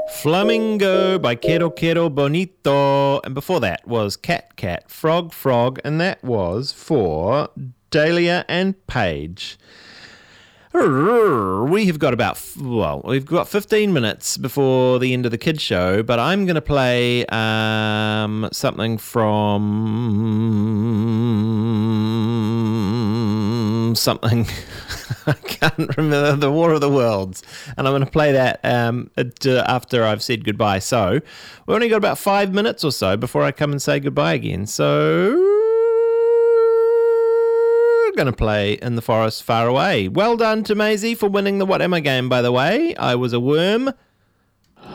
Flamingo by Quero Quero Bonito. And before that was Cat Cat, Frog Frog, and that was for Dahlia and Paige. We have got we've got 15 minutes before the end of the kids show, but I'm going to play something from something. I can't remember, the War of the Worlds, and I'm going to play that after I've said goodbye. So we've only got about 5 minutes or so before I come and say goodbye again. So going to play In the Forest Far Away. Well done to Maisie for winning the What Am I game, by the way. I was a worm